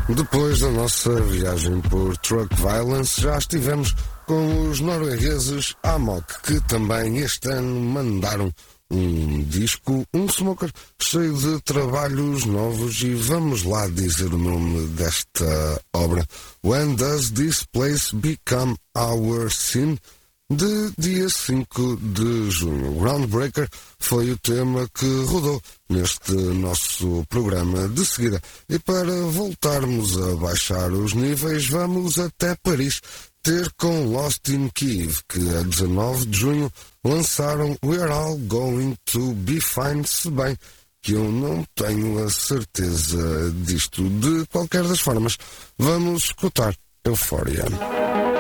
Depois da nossa viagem por Truck Violence, já estivemos com os noruegueses Amok, que também este ano mandaram um disco, um smoker cheio de trabalhos novos, e vamos lá dizer o nome desta obra: When Does This Place Become Our Scene? De dia 5 de junho. Groundbreaker foi o tema que rodou neste nosso programa de seguida. E para voltarmos a baixar os níveis, vamos até Paris ter com Lost in Kiev, que a 19 de junho lançaram We're All Going to Be Fine, se bem que eu não tenho a certeza disto. De qualquer das formas, vamos escutar Euphoria.